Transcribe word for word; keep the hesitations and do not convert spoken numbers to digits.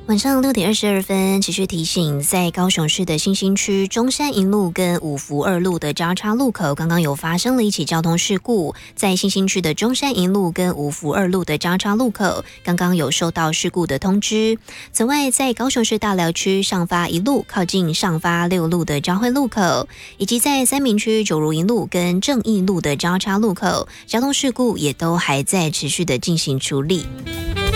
晚上六点二十二分，持续提醒，在高雄市的新兴区中山一路跟五福二路的交叉路口，刚刚有发生了一起交通事故。在新兴区的中山一路跟五福二路的交叉路口，刚刚有收到事故的通知。此外，在高雄市大寮区上发一路靠近上发六路的交汇路口，以及在三民区九如一路跟正义路的交叉路口，交通事故也都还在持续的进行处理。